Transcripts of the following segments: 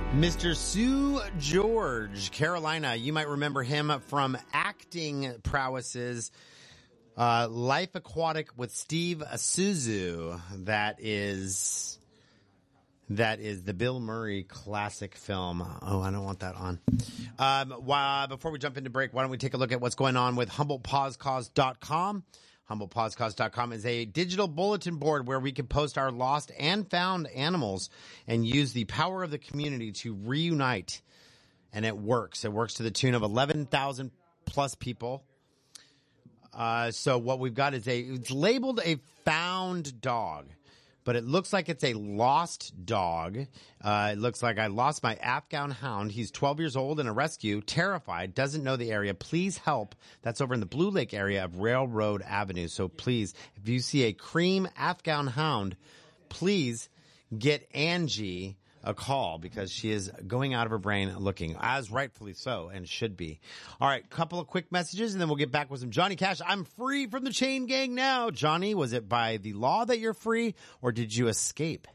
Mr. Sue George, Carolina. You might remember him from acting prowesses. Life Aquatic with Steve Isuzu. That is the Bill Murray classic film. Oh, I don't want that on. Before we jump into break, why don't we take a look at what's going on with HumblePausecause.com. HumblePausecause.com is a digital bulletin board where we can post our lost and found animals and use the power of the community to reunite. And it works. It works to the tune of 11,000 plus people. So what we've got is it's labeled a found dog, but it looks like it's a lost dog. It looks like I lost my Afghan hound. He's 12 years old and a rescue, terrified, doesn't know the area. Please help. That's over in the Blue Lake area of Railroad Avenue. So please, if you see a cream Afghan hound, please get Angie a call because she is going out of her brain looking, as rightfully so, and should be. All right, couple of quick messages, and then we'll get back with some Johnny Cash. I'm free from the chain gang now. Johnny, was it by the law that you're free, or did you escape?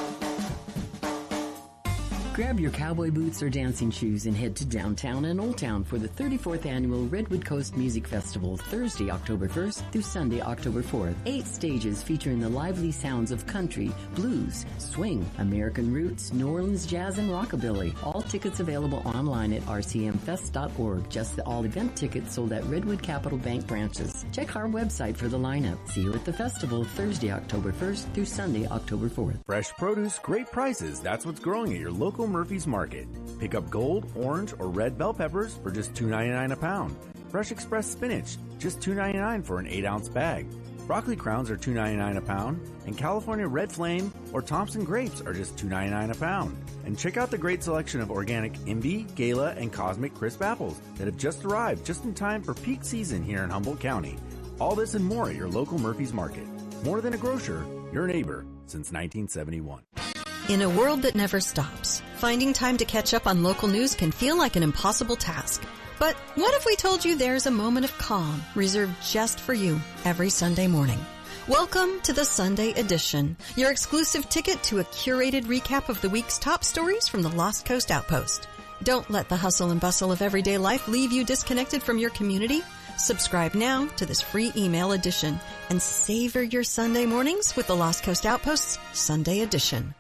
Grab your cowboy boots or dancing shoes and head to downtown and Old Town for the 34th Annual Redwood Coast Music Festival, Thursday, October 1st through Sunday, October 4th. 8 stages featuring the lively sounds of country, blues, swing, American roots, New Orleans jazz, and rockabilly. All tickets available online at rcmfest.org. Just the all-event tickets sold at Redwood Capital Bank branches. Check our website for the lineup. See you at the festival, Thursday, October 1st through Sunday, October 4th. Fresh produce, great prices. That's what's growing at your local Murphy's Market. Pick up gold, orange, or red bell peppers for just $2.99 a pound. Fresh express spinach, just $2.99 for an 8-ounce bag. Broccoli crowns are $2.99 a pound, and California red flame or Thompson grapes are just $2.99 a pound. And check out the great selection of organic Imbi, Gala, and Cosmic crisp apples that have just arrived just in time for peak season here in Humboldt County. All this and more at your local Murphy's Market. More than a grocer, your neighbor since 1971. In a world that never stops, finding time to catch up on local news can feel like an impossible task. But what if we told you there's a moment of calm reserved just for you every Sunday morning? Welcome to the Sunday Edition, your exclusive ticket to a curated recap of the week's top stories from the Lost Coast Outpost. Don't let the hustle and bustle of everyday life leave you disconnected from your community. Subscribe now to this free email edition and savor your Sunday mornings with the Lost Coast Outpost's Sunday Edition.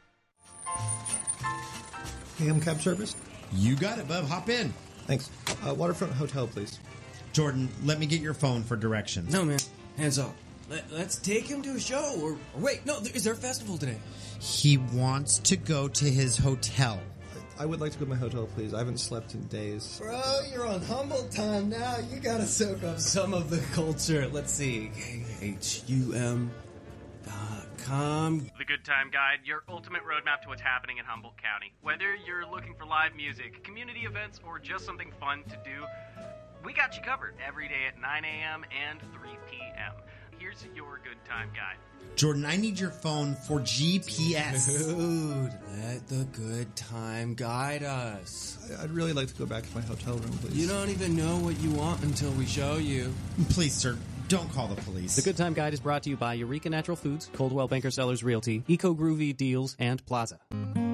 AM cab service? You got it, bub. Hop in. Thanks. Waterfront Hotel, please. Jordan, let me get your phone for directions. No, man. Hands off. Let's take him to a show. Or wait, no, is there a festival today? He wants to go to his hotel. I would like to go to my hotel, please. I haven't slept in days. Bro, you're on Humboldt time now. You gotta soak up some of the culture. Let's see. HUM.com. The Good Time Guide, your ultimate roadmap to what's happening in Humboldt County. Whether you're looking for live music, community events, or just something fun to do, we got you covered every day at 9 a.m. and 3 p.m. Here's your Good Time Guide. Jordan, I need your phone for GPS. Dude, let the Good Time guide us. I'd really like to go back to my hotel room, please. You don't even know what you want until we show you. Please, sir, don't call the police. The Good Time Guide is brought to you by Eureka Natural Foods, Coldwell Banker Sellers Realty, Eco Groovy Deals, and Plaza.